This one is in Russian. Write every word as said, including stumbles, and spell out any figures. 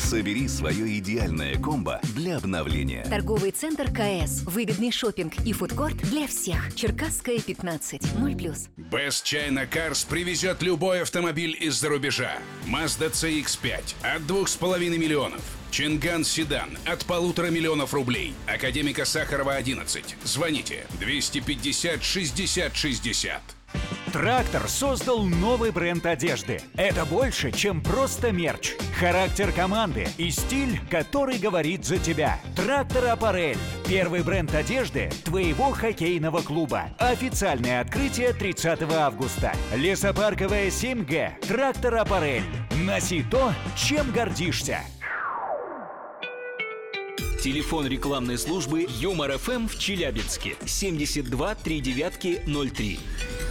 Собери свое идеальное комбо для обновления. Торговый центр КС. Выгодный шопинг и фудкорт для всех. Черкасская, пятнадцать. ноль плюс. Best China Cars привезет любой автомобиль из-за рубежа. Mazda си икс пять от двух с половиной миллионов. Чинган Седан от полутора миллионов рублей. Академика Сахарова одиннадцать. Звоните двести пятьдесят шестьдесят шестьдесят. Трактор создал новый бренд одежды. Это больше, чем просто мерч. Характер команды и стиль, который говорит за тебя. Трактор Аппарель. Первый бренд одежды твоего хоккейного клуба. Официальное открытие тридцатого августа. Лесопарковая семь Г. Трактор Аппарель. Носи то, чем гордишься. Телефон рекламной службы Юмор ФМ в Челябинске семьдесят два три девятки ноль три.